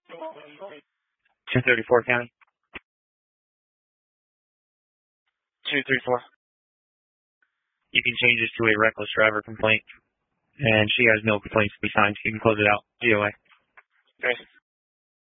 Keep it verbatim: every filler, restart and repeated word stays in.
two thirty-four County. two three four. You can change this to a reckless driver complaint. And she has no complaints to be signed, so you can close it out. G O A. Okay.